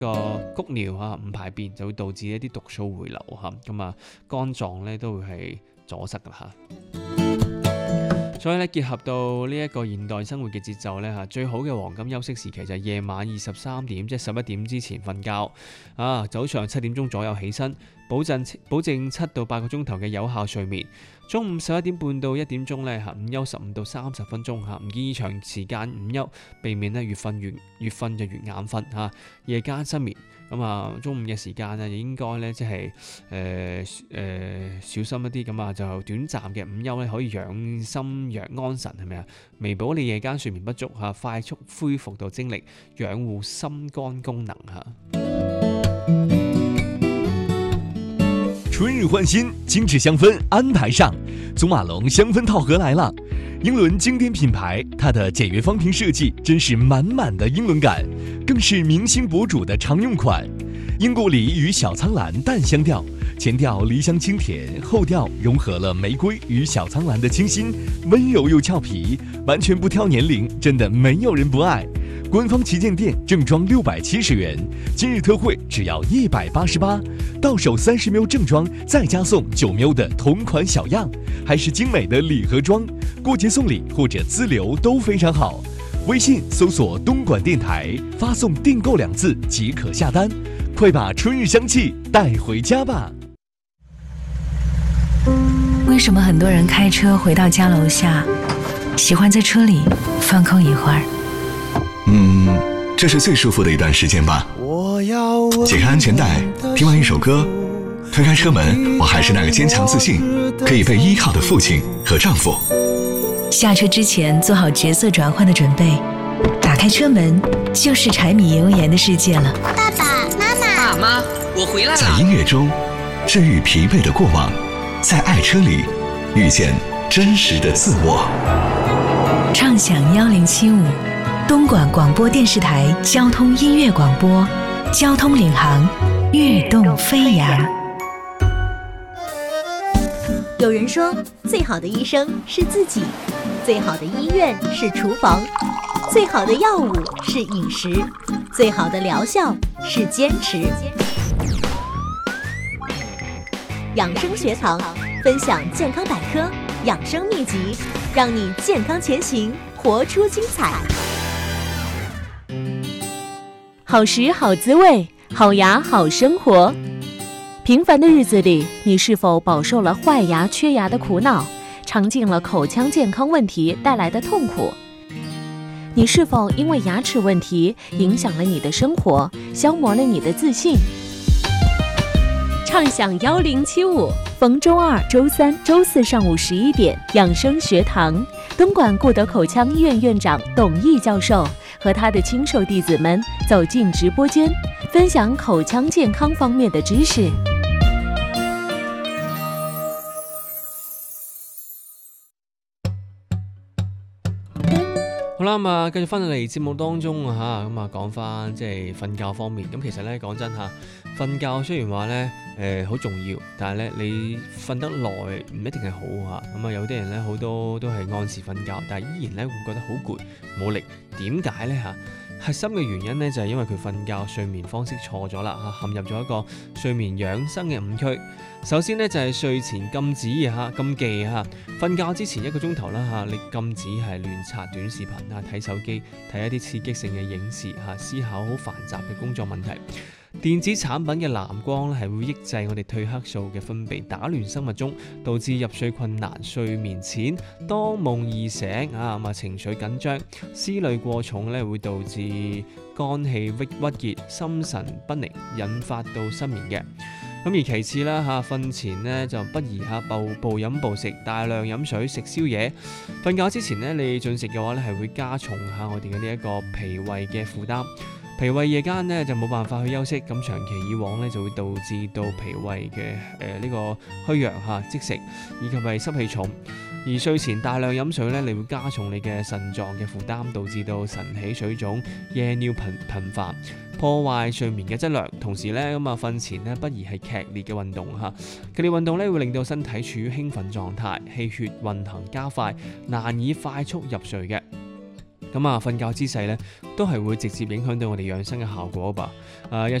個谷尿唔排便，就會導致一啲毒素回流咁啊，肝臟咧都會係阻塞噶啦。所以咧，結合到呢一個現代生活嘅節奏咧最好嘅黃金休息時期就係夜晚23點，即係11點之前瞓覺早上7點鐘左右起身，保證7到8個鐘頭嘅有效睡眠。中午11點半到1點鐘咧午休15到30分鐘唔建議長時間午休，避免咧越瞓就越眼瞓夜間失眠。咁中午嘅時間應該咧即係小心一啲，咁就短暫嘅午休咧可以養心養安神，係咪啊？彌補你夜間睡眠不足快速恢復到精力，養護心肝功能春日焕新，精致香氛安排上，祖马龙香氛套盒来了。英伦经典品牌，它的简约方瓶设计真是满满的英伦感，更是明星博主的常用款。英国梨与小苍兰淡香调，前调梨香清甜，后调融合了玫瑰与小苍兰的清新，温柔又俏皮，完全不挑年龄，真的没有人不爱。官方旗舰店正装670元，今日特惠只要188，到手30ml正装，再加送9ml的同款小样，还是精美的礼盒装，过节送礼或者自留都非常好。微信搜索东莞电台，发送订购2字即可下单，快把春日香气带回家吧。 为什么很多人开车回到家楼下，喜欢在车里放空一会儿？ 这是最舒服的一段时间吧。解开安全带，听完一首歌，推开车门，我还是那个坚强自信，可以被依靠的父亲和丈夫。 下车之前做好角色转换的准备，打开车门就是柴米油盐的世界了。 爸爸妈妈， 爸妈，我回来了。 在音乐中治愈疲惫的过往，在爱车里遇见真实的自我。 畅享1075，东莞广播电视台交通音乐广播，交通领航，跃动飞扬。 有人说，最好的医生是自己，最好的医院是厨房，最好的药物是饮食，最好的疗效是坚持。养生学堂分享健康百科、养生秘籍，让你健康前行，活出精彩。好食好滋味，好牙好生活。平凡的日子里，你是否饱受了坏牙、缺牙的苦恼，尝尽了口腔健康问题带来的痛苦？你是否因为牙齿问题影响了你的生活，消磨了你的自信？畅享1075，逢周二、周三、周四上午11点，养生学堂，东莞顾德口腔医院院长董毅教授和他的亲授弟子们走进直播间，分享口腔健康方面的知识。 好啦，繼續翻到嚟節目當中講翻即係瞓覺方面。咁其實咧講真瞓覺雖然話咧好重要，但係咧你瞓得耐唔一定係好有啲人咧好多都係按時瞓覺，但係依然咧會覺得好攰冇力。點解咧核心嘅原因咧就係因為佢瞓覺睡眠方式錯咗啦陷入咗一個睡眠養生嘅誤區。首先咧就係睡前禁止禁忌瞓覺之前1個鐘頭啦你禁止係亂刷短視頻睇手機，睇一啲刺激性嘅影視思考好繁雜嘅工作問題。電子產品嘅藍光係會抑制我哋褪黑素嘅分泌，打亂生物鐘，導致入睡困難、睡眠淺、多夢易醒情緒緊張、思慮過重會導致肝氣鬱結、心神不寧，引發到失眠嘅。咁而其次啦瞓前呢就不宜暴飲暴食，大量飲水、食宵夜。瞓覺之前呢你進食嘅話咧係會加重我哋嘅呢一個脾胃嘅負擔。脾胃夜間呢就冇辦法去休息，咁長期以往呢就會導致到脾胃嘅呢個虛弱積食，以及係濕氣重。而睡前大量飲水呢，你會加重你嘅腎臟嘅負擔，導致到晨起水腫、夜尿頻繁，破壞睡眠嘅質量。同時呢瞓前呢不宜係劇烈嘅運動劇烈運動呢會令到身體處於興奮狀態，氣血運行加快，難以快速入睡嘅。 咁啊，瞓覺姿勢咧都係會直接影響到我哋養生嘅效果吧。